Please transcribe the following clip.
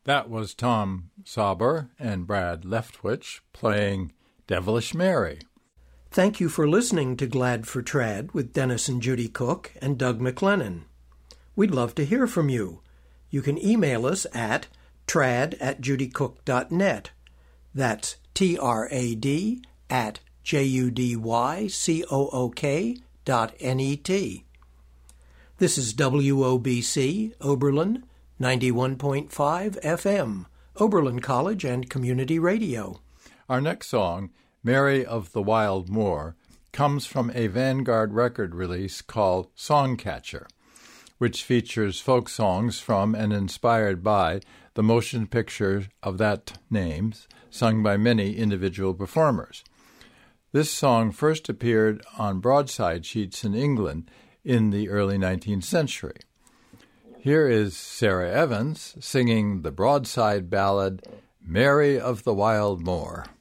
That was Tom Sauber and Brad Leftwich playing Devilish Mary. Thank you for listening to Glad for Trad with Dennis and Judy Cook and Doug McLennan. We'd love to hear from you. You can email us at trad@judycook.net. That's trad@judycook.net. This is WOBC, Oberlin, 91.5 FM, Oberlin College and Community Radio. Our next song, Mary of the Wild Moor, comes from a Vanguard record release called Songcatcher, which features folk songs from and inspired by the motion picture of that name, sung by many individual performers. This song first appeared on broadside sheets in England in the early 19th century. Here is Sarah Evans singing the broadside ballad, Mary of the Wild Moor.